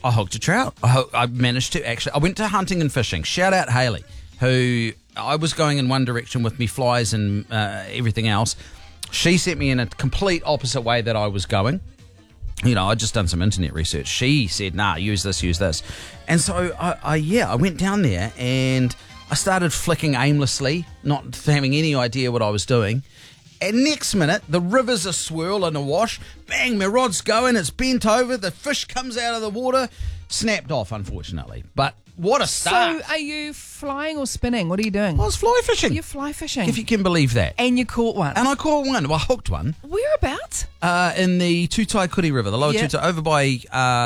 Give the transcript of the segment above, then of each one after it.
I hooked a trout. I managed to actually. I went to hunting and fishing. Shout out Hayley, who I was going in one direction with me flies and everything else. She sent me in a complete opposite way that I was going. I'd just done some internet research. She said, nah, use this. And so I went down there and I started flicking aimlessly, not having any idea what I was doing. And next minute, the river's a swirl and a wash. Bang, my rod's going, it's bent over, the fish comes out of the water, snapped off, unfortunately. But what a start. So are you flying or spinning? What are you doing? I was fly fishing. You're fly fishing? If you can believe that. And you caught one? And I caught one. Well, I hooked one. Whereabouts? In the Tutaikuri River, the lower Tutai, over by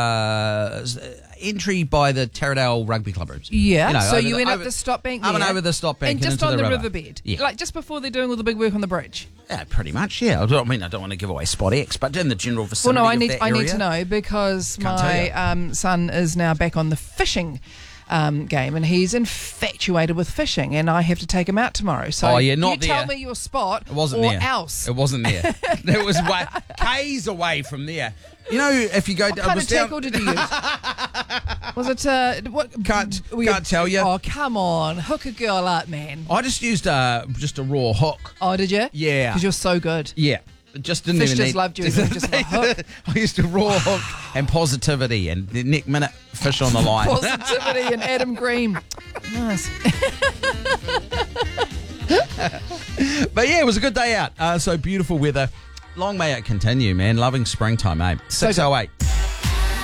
entry by the Taradale Rugby Club rooms. Yeah, so you went up the stop bank there. Up and over the stop bank and just into on the river. riverbed. Yeah. Like just before they're doing all the big work on the bridge. Yeah, pretty much, yeah. I don't want to give away Spot X, but in the general vicinity Well, no, I of need to know because Can't my son is now back on the fishing game and he's infatuated with fishing and I have to take him out tomorrow. So not you there. tell me your spot It wasn't or there. else. It wasn't there. It was K's away from there. If you go... What kind of tackle did you use? Was it... what? Can't tell you. Oh, come on. Hook a girl up, man. I just used just a raw hook. Oh, did you? Yeah. Because you're so good. Yeah. Just didn't Fish even just need... loved you. Just a hook. I used a raw hook and positivity and the next minute fish on the line. Positivity and Adam Green. Nice. But yeah, it was a good day out. So beautiful weather. Long may it continue, man. Loving springtime, mate. 6:08.